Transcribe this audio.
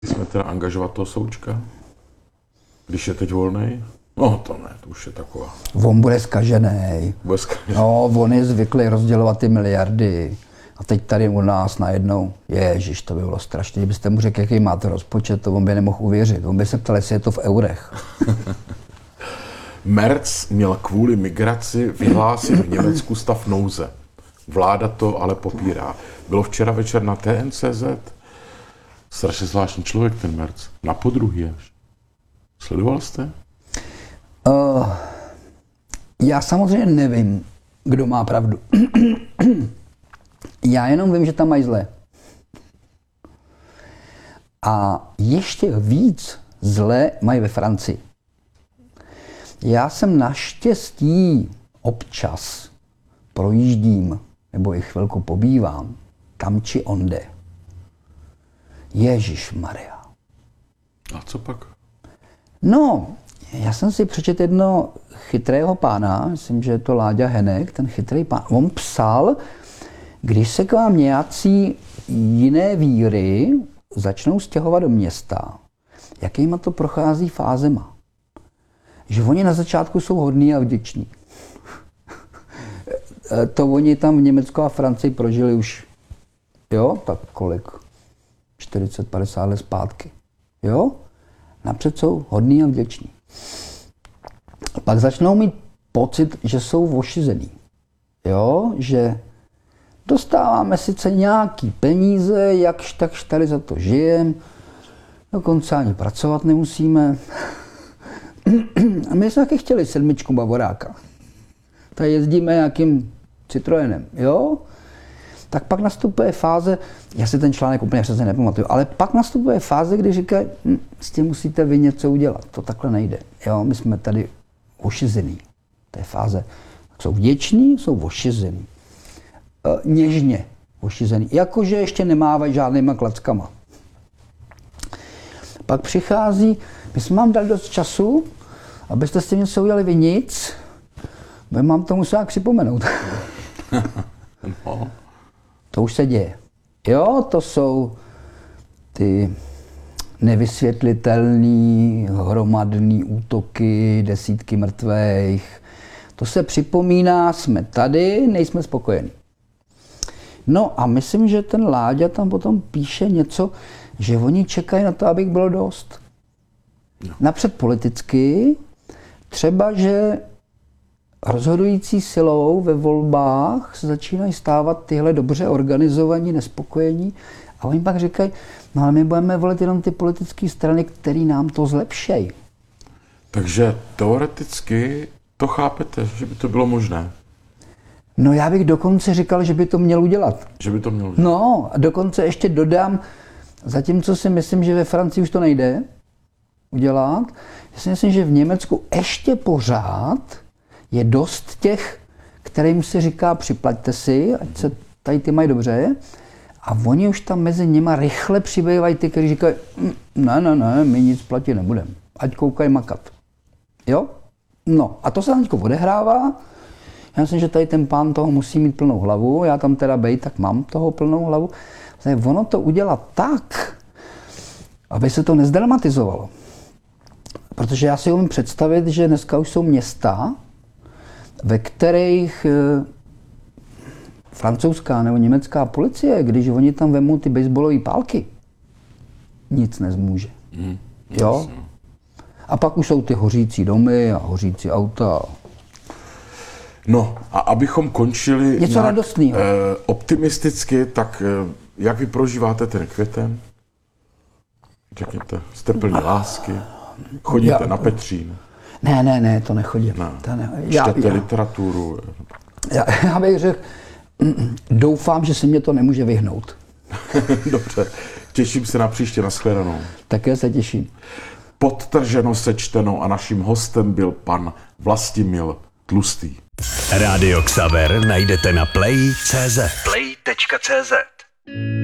Jsme teda angažovat toho Součka, když je teď volnej? No to ne, to už je taková. On bude zkažený. No, on je zvyklý rozdělovat ty miliardy. A teď tady u nás najednou, ježiš, to by bylo strašné. Kdybyste mu řekl, jaký máte rozpočet, to on by nemohl uvěřit. On by se ptal, jestli je to v eurech. Merz měl kvůli migraci vyhlásit v Německu stav nouze. Vláda to ale popírá. Bylo včera večer na TNCZ. Strašně zvláštní člověk ten Merz. Na podruhý až. Sledoval jste? Já samozřejmě nevím, kdo má pravdu. Já jenom vím, že tam mají zlé. A ještě víc zlé mají ve Francii. Já jsem naštěstí občas projíždím, nebo i chvilku pobývám, tam či onde. Ježišmarja. A co pak? No, já jsem si přečetl jedno chytrého pána, myslím, že je to Láďa Henek, ten chytrý pán. On psal, když se k vám nějací jiné víry začnou stěhovat do města, jakýma to prochází fázema. Že oni na začátku jsou hodní a vděční. To oni tam v Německu a Francii prožili už, jo, tak kolik? 40-50 let zpátky. Jo? Napřed jsou hodní a vděční. A pak začnou mít pocit, že jsou ošizený. Jo? Že dostáváme sice nějaký peníze, jakž takž tady za to žijem, dokonce ani pracovat nemusíme. A my jsme taky chtěli 7 Bavoráka. Tady jezdíme nějakým Citroenem, jo? Tak pak nastupuje fáze, já si ten článek úplně přesně nepamatuju, ale pak nastupuje fáze, kdy říkají, s tím musíte vy něco udělat, to takhle nejde. Jo, my jsme tady ošizený. To je fáze. Jsou vděční, jsou ošizený. Něžně ošizený. Jakože ještě nemávají žádnýma klackama. Pak přichází, my jsme vám dali dost času, abyste s tím něco udělali vy nic, my mám to musel připomenout. No. To už se děje. Jo, to jsou ty nevysvětlitelné hromadné útoky, desítky mrtvých. To se připomíná, jsme tady, nejsme spokojení. No a myslím, že ten Láďa tam potom píše něco, že oni čekají na to, aby jich bylo dost. No. Napřed politicky, třeba, že rozhodující silou ve volbách se začínají stávat tyhle dobře organizovaní, nespokojení a oni pak říkají, no ale my budeme volit jenom ty politické strany, které nám to zlepšejí. Takže teoreticky to chápete, že by to bylo možné? No já bych dokonce říkal, že by to měl udělat. Že by to měl udělat. No a dokonce ještě dodám, zatímco si myslím, že ve Francii už to nejde udělat, já si myslím, že v Německu ještě pořád je dost těch, kterým se říká připlaťte si, ať se tady ty mají dobře. A oni už tam mezi nima rychle přibývají ty, kteří říkají, ne, my nic platit nebudeme. Ať koukají makat. Jo? No a to se tam teď odehrává. Já myslím, že tady ten pán toho musí mít plnou hlavu. Já tam teda bejt, tak mám toho plnou hlavu. Ono to udělat tak, aby se to nezdramatizovalo. Protože já si umím představit, že dneska už jsou města, ve kterých francouzská nebo německá policie, když oni tam vemou ty baseballové pálky, nic nezmůže. Jo? A pak už jsou ty hořící domy a hořící auta. No a abychom končili něco radostného. Optimisticky, tak jak vy prožíváte ten květen? Řekněte, jste plní lásky? Chodíte na Petřín? Ne, to nechodím. Čtete literaturu? Já bych řekl, doufám, že se mě to nemůže vyhnout. Dobře, těším se na příště, nashledanou. Také se těším. Podtrženo, sečteno a naším hostem byl pan Vlastimil Tlustý. Rádio Xaver najdete na play.cz.